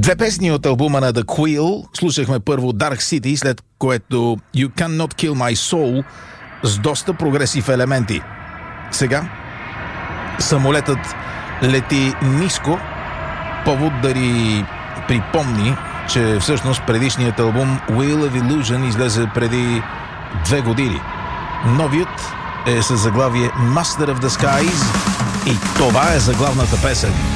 Две песни от албума на The Quill. Слушахме първо Dark City, след което You Cannot Kill My Soul с доста прогресив елементи. Сега самолетът лети ниско, повод да ни припомни, че всъщност предишният албум Wheel of Illusion излезе преди 2 години. Новият е със заглавие Master of the Skies и това е заглавната песен.